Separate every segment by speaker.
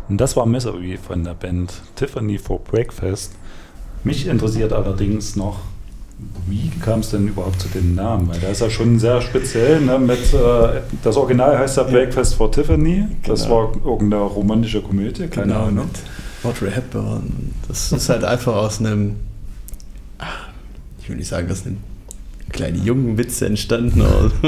Speaker 1: Und das war Misery von der Band Tiffany for Breakfast. Mich interessiert allerdings noch, wie kam es denn überhaupt zu dem Namen? Weil der ist ja schon sehr speziell. Ne? Das Original heißt ja Breakfast for Tiffany. Das
Speaker 2: genau.
Speaker 1: war irgendeine romantische Komödie, keine Ahnung.
Speaker 2: Mit Audrey Hepburn. Das ist halt einfach aus einem, ich will nicht sagen, aus einem kleinen Jungenwitz entstanden.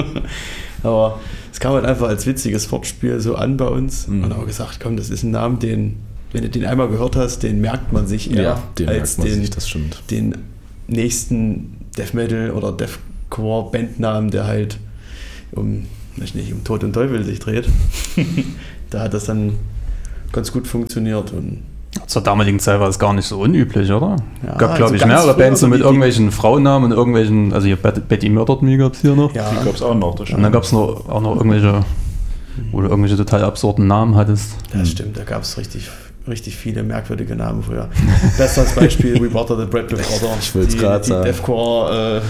Speaker 2: Aber es kam halt einfach als witziges Wortspiel so an bei uns. Und haben gesagt, komm, das ist ein Name, wenn du den einmal gehört hast, den merkt man sich eher als den nächsten Death Metal oder Deathcore Bandnamen, der halt um Tod und Teufel sich dreht. Da hat das dann ganz gut funktioniert. Und
Speaker 3: zur damaligen Zeit war das gar nicht so unüblich, oder?
Speaker 2: Ja,
Speaker 3: gab, glaube ich, mehrere Bands mit irgendwelchen Frauennamen und irgendwelchen, also hier Betty Murdered Me gab es hier noch.
Speaker 1: Ja. Die gab es auch noch.
Speaker 3: Und dann gab es auch noch irgendwelche, wo du irgendwelche total absurden Namen hattest.
Speaker 2: Das stimmt, da gab es richtig viele merkwürdige Namen früher. Bestes Beispiel We Water the Bradley Brother.
Speaker 4: Ich will es gerade sagen.
Speaker 2: Die Deathcore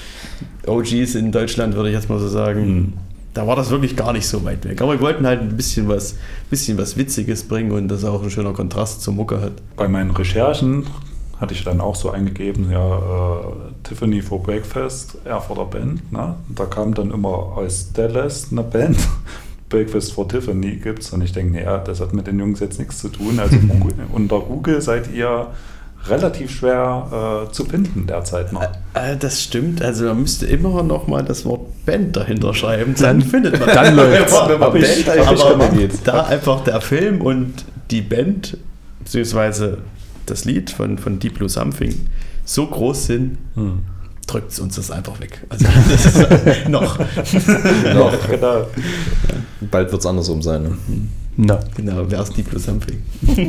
Speaker 2: OGs in Deutschland, würde ich jetzt mal so sagen. Da war das wirklich gar nicht so weit weg. Aber wir wollten halt ein bisschen was Witziges bringen und das auch ein schöner Kontrast zur Mucke hat.
Speaker 1: Bei meinen Recherchen hatte ich dann auch so eingegeben, Tiffany for Breakfast, Erfurter Band. Ne? Da kam dann immer aus Dallas eine Band. Breakfast for Tiffany gibt's und ich denke, das hat mit den Jungs jetzt nichts zu tun. Also unter Google seid ihr relativ schwer zu finden derzeit noch.
Speaker 2: Das stimmt, also man müsste immer noch mal das Wort Band dahinter schreiben, dann findet man
Speaker 3: dann läuft
Speaker 2: es. Da einfach der Film und die Band, beziehungsweise das Lied von Deep Blue Something so groß sind, drückt es uns das einfach weg. Also das ist noch,
Speaker 1: genau.
Speaker 4: Bald wird es andersrum sein. Ne?
Speaker 3: No.
Speaker 2: Genau, wer ist Deep Blue Something?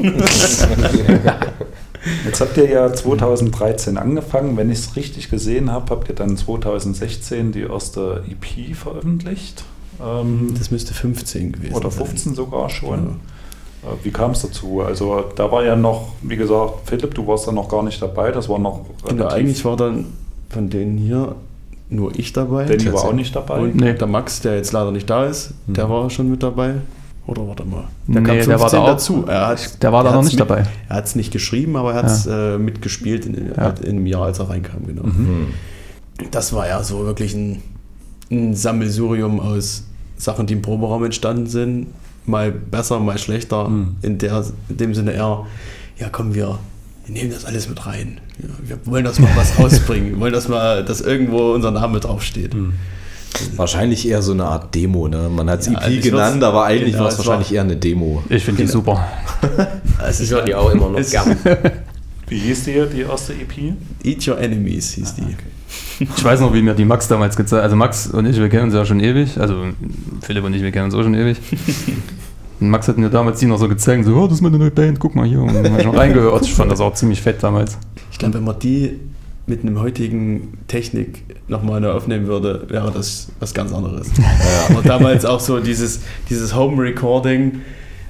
Speaker 1: Jetzt habt ihr ja 2013 angefangen. Wenn ich es richtig gesehen habe, habt ihr dann 2016 die erste EP veröffentlicht.
Speaker 2: Das müsste 15 gewesen sein.
Speaker 1: Oder 15 sogar schon. Ja. Wie kam es dazu? Also da war ja noch, wie gesagt, Philipp, du warst da noch gar nicht dabei. Das war noch
Speaker 2: genau, eigentlich war dann von denen hier nur ich dabei.
Speaker 1: Danny war auch nicht dabei.
Speaker 2: Und der Max, der jetzt leider nicht da ist, der war schon mit dabei. Oder warte mal. Der kam 15
Speaker 3: der war da
Speaker 2: dazu.
Speaker 3: Der war da noch nicht dabei.
Speaker 2: Er hat es nicht geschrieben, aber er hat es mitgespielt in einem Jahr, als er reinkam. Genau. Das war ja so wirklich ein Sammelsurium aus Sachen, die im Proberaum entstanden sind. Mal besser, mal schlechter. In dem Sinne eher, ja komm, wir nehmen das alles mit rein. Ja, wir wollen das mal was rausbringen. Wir wollen das mal, dass irgendwo unser Name draufsteht.
Speaker 4: Wahrscheinlich eher so eine Art Demo, ne? Man hat es EP genannt, aber eigentlich war es wahrscheinlich eher eine Demo.
Speaker 3: Ich finde die super.
Speaker 5: Ich höre die auch immer noch gern.
Speaker 1: Wie hieß die erste EP?
Speaker 2: Eat Your Enemies hieß die.
Speaker 1: Okay.
Speaker 3: Ich weiß noch, wie mir die Max damals gezeigt hat. Also Max und ich, wir kennen uns ja schon ewig. Also Philipp und ich, wir kennen uns auch schon ewig. Und Max hat mir damals die noch so gezeigt, so, das ist meine neue Band, guck mal hier. Und dann habe ich schon reingehört. Ich fand das auch ziemlich fett damals.
Speaker 2: Ich glaube, wenn man die mit einem heutigen Technik nochmal aufnehmen würde, wäre das was ganz anderes. Aber damals auch so dieses Home-Recording,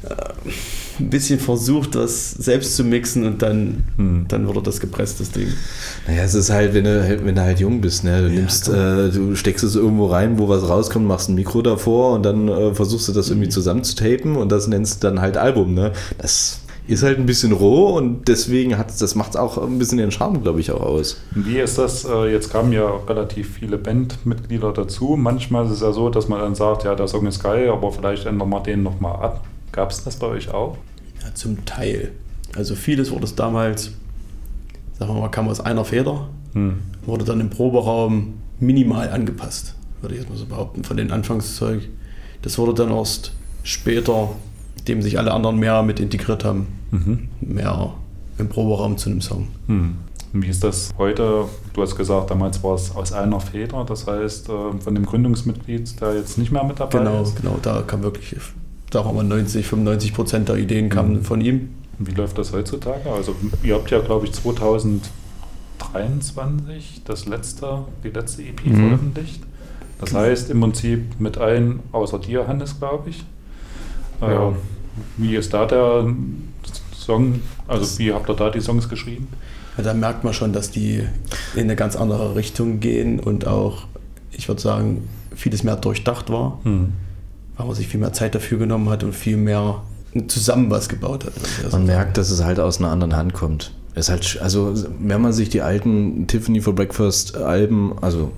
Speaker 2: ein bisschen versucht, das selbst zu mixen und dann wurde das gepresst, das Ding.
Speaker 4: Naja, es ist halt, wenn du halt jung bist, ne? Du steckst es irgendwo rein, wo was rauskommt, machst ein Mikro davor und dann versuchst du das irgendwie zusammenzutapen und das nennst du dann halt Album, ne? Das ist halt ein bisschen roh und deswegen das macht es auch ein bisschen den Charme, glaube ich, auch aus.
Speaker 1: Wie ist das? Jetzt kamen ja relativ viele Bandmitglieder dazu. Manchmal ist es ja so, dass man dann sagt, ja, der Song ist geil, aber vielleicht ändern wir den nochmal ab. Gab es das bei euch auch?
Speaker 2: Ja, zum Teil. Also vieles wurde es damals, sagen wir mal, kam aus einer Feder, wurde dann im Proberaum minimal angepasst, würde ich jetzt mal so behaupten, von den Anfangszeug. Das wurde dann erst später, dem sich alle anderen mehr mit integriert haben, mehr im Proberaum zu einem Song.
Speaker 1: Wie ist das heute? Du hast gesagt, damals war es aus einer Feder, das heißt von dem Gründungsmitglied, der jetzt nicht mehr mit dabei ist? Genau,
Speaker 2: da kam wirklich, sagen wir mal 95% der Ideen kamen von ihm.
Speaker 1: Wie läuft das heutzutage? Also ihr habt ja, glaube ich, 2023 die letzte EP veröffentlicht. Das heißt im Prinzip mit allen, außer dir, Hannes, glaube ich. Ja. Wie ist da der Song, also wie habt ihr da die Songs geschrieben?
Speaker 2: Ja, da merkt man schon, dass die in eine ganz andere Richtung gehen und auch, ich würde sagen, vieles mehr durchdacht war, weil man sich viel mehr Zeit dafür genommen hat und viel mehr zusammen was gebaut hat.
Speaker 4: Man merkt, dass es halt aus einer anderen Hand kommt. Es halt, also wenn man sich die alten Tiffany for Breakfast Alben, also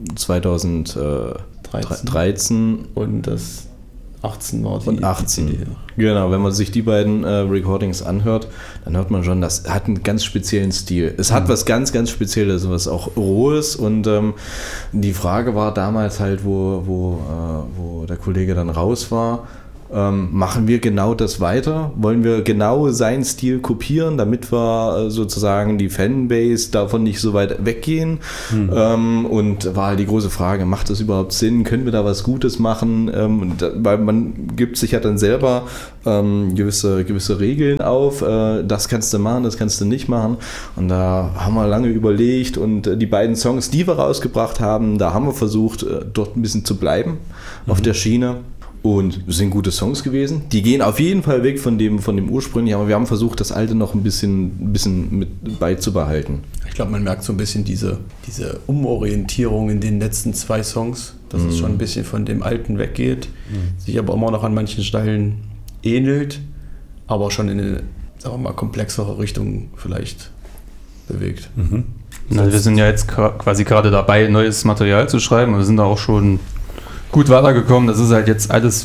Speaker 4: 2013
Speaker 2: und das 18 war die
Speaker 4: und 18.
Speaker 2: CD.
Speaker 4: Genau, wenn man sich die beiden Recordings anhört, dann hört man schon, das hat einen ganz speziellen Stil. Es hat was ganz, ganz Spezielles, was auch Rohes, und die Frage war damals halt, wo der Kollege dann raus war, machen wir genau das weiter? Wollen wir genau seinen Stil kopieren, damit wir sozusagen die Fanbase davon nicht so weit weggehen? Und war halt die große Frage, macht das überhaupt Sinn? Können wir da was Gutes machen? Weil man gibt sich ja dann selber gewisse Regeln auf. Das kannst du machen, das kannst du nicht machen. Und da haben wir lange überlegt, und die beiden Songs, die wir rausgebracht haben, da haben wir versucht, dort ein bisschen zu bleiben auf der Schiene. Und es sind gute Songs gewesen. Die gehen auf jeden Fall weg von dem ursprünglichen, aber wir haben versucht, das alte noch ein bisschen mit beizubehalten.
Speaker 2: Ich glaube, man merkt so ein bisschen diese Umorientierung in den letzten 2 Songs, dass es schon ein bisschen von dem Alten weggeht, sich aber immer noch an manchen Stellen ähnelt, aber schon in eine, sagen wir mal, komplexere Richtung vielleicht bewegt.
Speaker 3: Also wir sind ja jetzt quasi gerade dabei, neues Material zu schreiben, und wir sind da auch schon gut weitergekommen. Das ist halt jetzt alles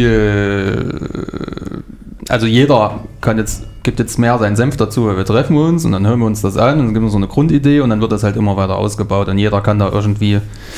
Speaker 3: viel, also jeder gibt jetzt mehr seinen Senf dazu, weil wir treffen uns und dann hören wir uns das an und dann gibt es so eine Grundidee und dann wird das halt immer weiter ausgebaut und jeder kann da irgendwie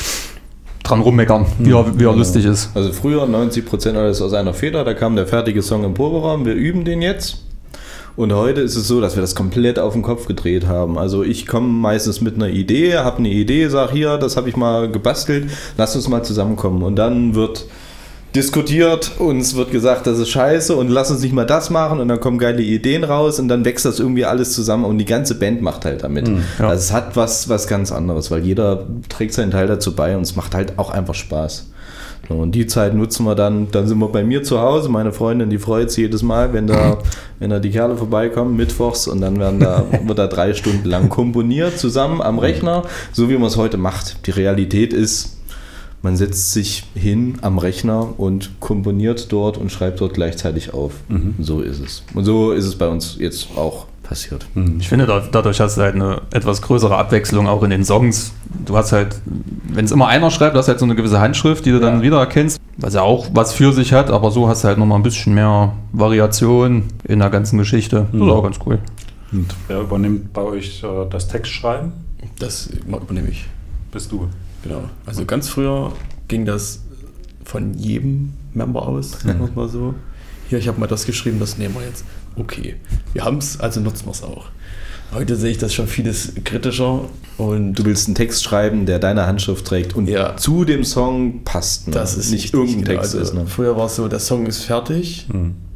Speaker 3: dran rummeckern, wie er lustig ist.
Speaker 4: Also früher 90% alles aus einer Feder, da kam der fertige Song im Proberaum, wir üben den jetzt. Und heute ist es so, dass wir das komplett auf den Kopf gedreht haben. Also ich komme meistens mit einer Idee, habe eine Idee, sage hier, das habe ich mal gebastelt, lass uns mal zusammenkommen. Und dann wird diskutiert, uns wird gesagt, das ist scheiße und lass uns nicht mal das machen, und dann kommen geile Ideen raus und dann wächst das irgendwie alles zusammen und die ganze Band macht halt damit.
Speaker 3: Ja.
Speaker 4: Also es hat was ganz anderes, weil jeder trägt seinen Teil dazu bei und es macht halt auch einfach Spaß. Und die Zeit nutzen wir dann sind wir bei mir zu Hause, meine Freundin, die freut sich jedes Mal, wenn da die Kerle vorbeikommen, mittwochs, und dann wird da 3 Stunden lang komponiert zusammen am Rechner, so wie man es heute macht. Die Realität ist, man setzt sich hin am Rechner und komponiert dort und schreibt dort gleichzeitig auf. So ist es. Und so ist es bei uns jetzt auch passiert.
Speaker 3: Ich finde, dadurch hast du halt eine etwas größere Abwechslung auch in den Songs. Du hast halt, wenn es immer einer schreibt, hast du halt so eine gewisse Handschrift, die du dann wiedererkennst, was ja auch was für sich hat, aber so hast du halt nochmal ein bisschen mehr Variation in der ganzen Geschichte. Das ist auch ganz cool.
Speaker 1: Und wer übernimmt bei euch das Textschreiben?
Speaker 2: Das übernehme ich.
Speaker 1: Bist du?
Speaker 2: Genau. Also ganz früher ging das von jedem Member aus, sagen wir es mal so. Hier, ich habe mal das geschrieben, das nehmen wir jetzt. Okay, wir haben es, also nutzen wir es auch. Heute sehe ich das schon vieles kritischer. Und
Speaker 4: du willst einen Text schreiben, der deine Handschrift trägt und zu dem Song passt. Ne?
Speaker 2: Das ist
Speaker 4: nicht irgendein Text.
Speaker 2: Also
Speaker 4: ist, ne?
Speaker 2: Früher war es so, der Song ist fertig.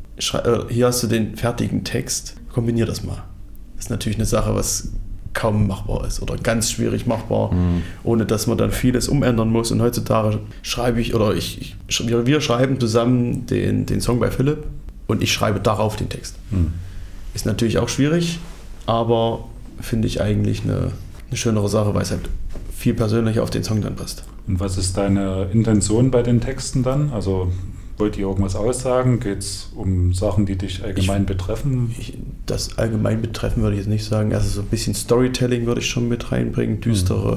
Speaker 2: Hier hast du den fertigen Text. Kombinier das mal. Das ist natürlich eine Sache, was kaum machbar ist oder ganz schwierig machbar, ohne dass man dann vieles umändern muss. Und heutzutage schreibe ich, oder wir schreiben zusammen den Song bei Philipp und ich schreibe darauf den Text. Ist natürlich auch schwierig, aber finde ich eigentlich eine schönere Sache, weil es halt viel persönlicher auf den Song dann passt.
Speaker 1: Und was ist deine Intention bei den Texten dann? Also wollt ihr irgendwas aussagen? Geht es um Sachen, die dich allgemein betreffen?
Speaker 2: Das allgemein betreffen würde ich jetzt nicht sagen. Also so ein bisschen Storytelling würde ich schon mit reinbringen, düstere.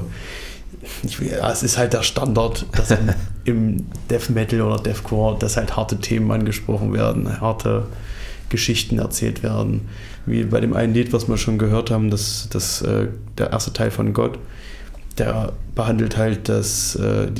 Speaker 2: Es ist halt der Standard, dass im Death Metal oder Deathcore, dass halt harte Themen angesprochen werden, harte Geschichten erzählt werden. Wie bei dem einen Lied, was wir schon gehört haben, der erste Teil von Gott, der behandelt halt das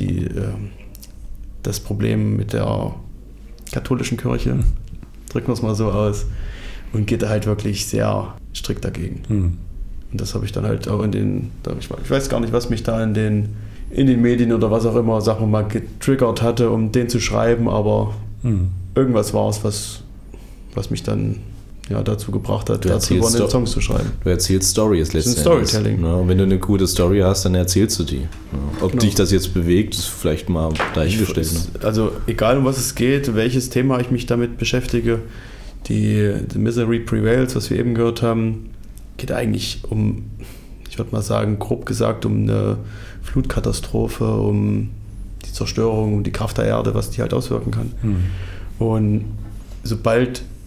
Speaker 2: Problem mit der katholischen Kirche, drücken wir es mal so aus, und geht da halt wirklich sehr strikt dagegen. Und das habe ich dann halt auch ich weiß gar nicht, was mich da in den Medien oder was auch immer, sagen wir mal, getriggert hatte, um den zu schreiben, aber irgendwas war es, was mich dann dazu gebracht hat, dazu den Songs zu schreiben.
Speaker 4: Du erzählst Stories letztendlich.
Speaker 2: Das ist ein Storytelling.
Speaker 4: Ja, und wenn du eine gute Story hast, dann erzählst du die. Ja. Ob dich das jetzt bewegt, ist vielleicht mal dahingestellt.
Speaker 2: Also egal, um was es geht, welches Thema ich mich damit beschäftige, die Misery Prevails, was wir eben gehört haben, geht eigentlich ich würde mal sagen, grob gesagt, um eine Flutkatastrophe, um die Zerstörung, um die Kraft der Erde, was die halt auswirken kann. Und sobald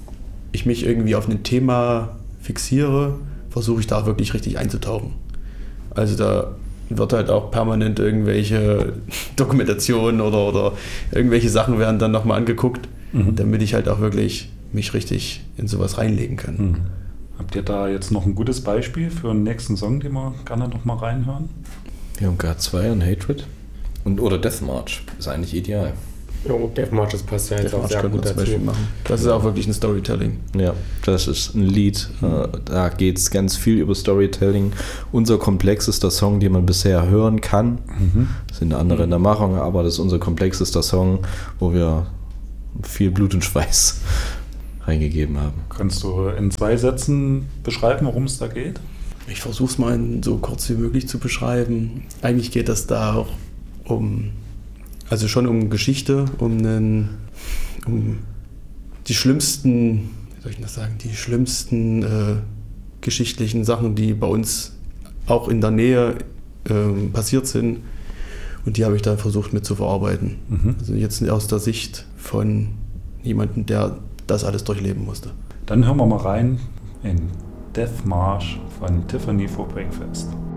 Speaker 2: ich mich irgendwie auf ein Thema fixiere, versuche ich da wirklich richtig einzutauchen. Also da wird halt auch permanent irgendwelche Dokumentationen oder irgendwelche Sachen werden dann nochmal angeguckt, damit ich halt auch wirklich mich richtig in sowas reinlegen kann.
Speaker 1: Habt ihr da jetzt noch ein gutes Beispiel für einen nächsten Song, den wir gerne nochmal reinhören?
Speaker 4: Wir haben God 2 und Hatred. Oder Deathmarch. Ist eigentlich ideal.
Speaker 5: Ja, Deathmarch, das passt ja jetzt auch sehr gut dazu.
Speaker 2: Das ist auch wirklich ein Storytelling.
Speaker 4: Ja, das ist ein Lied. Da geht es ganz viel über Storytelling. Unser komplexester Song, den man bisher hören kann. Sind andere in der Machung, aber das ist unser komplexester Song, wo wir viel Blut und Schweiß reingegeben haben.
Speaker 1: Kannst du in 2 Sätzen beschreiben, worum es da geht?
Speaker 2: Ich versuche es mal so kurz wie möglich zu beschreiben. Eigentlich geht das da auch um Geschichte, um die schlimmsten, wie soll ich das sagen, die schlimmsten geschichtlichen Sachen, die bei uns auch in der Nähe passiert sind. Und die habe ich da versucht mit zu verarbeiten. Also jetzt aus der Sicht von jemandem, der das alles durchleben musste.
Speaker 1: Dann hören wir mal rein in Deathmarch von Tiffany for Breakfast.